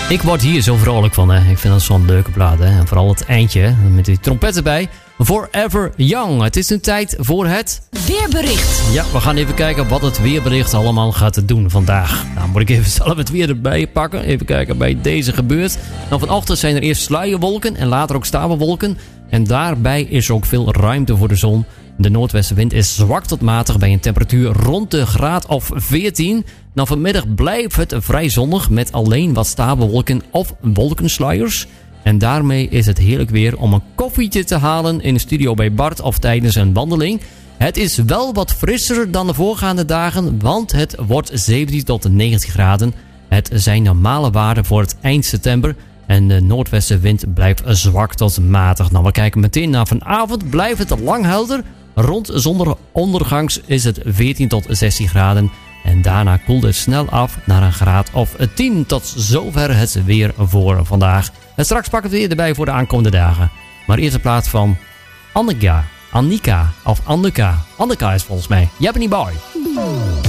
Ik word hier zo vrolijk van, hè. Ik vind dat zo'n leuke plaat, hè. En vooral het eindje, met die trompet erbij. Forever Young. Het is nu tijd voor het weerbericht. Ja, we gaan even kijken wat het weerbericht allemaal gaat doen vandaag. Nou, moet ik even zelf het weer erbij pakken. Even kijken bij deze gebeurt. Nou, vanochtend zijn er eerst sluierwolken en later ook stapelwolken. En daarbij is ook veel ruimte voor de zon. De noordwestenwind is zwak tot matig bij een temperatuur rond de graad of 14. Nou, vanmiddag blijft het vrij zonnig met alleen wat stapelwolken of wolkensluiers. En daarmee is het heerlijk weer om een koffietje te halen in de studio bij Bart of tijdens een wandeling. Het is wel wat frisser dan de voorgaande dagen, want het wordt 17 tot 19 graden. Het zijn normale waarden voor het eind september. En de noordwestenwind blijft zwak tot matig. Nou, we kijken meteen naar vanavond. Blijft het lang helder. Rond zonsondergangs is het 14 tot 16 graden. En daarna koelt het snel af naar een graad of 10. Tot zover het weer voor vandaag. En straks pakken we het weer erbij voor de aankomende dagen. Maar eerst een plaats van Annika of Annika. Annika is volgens mij Japanese Boy.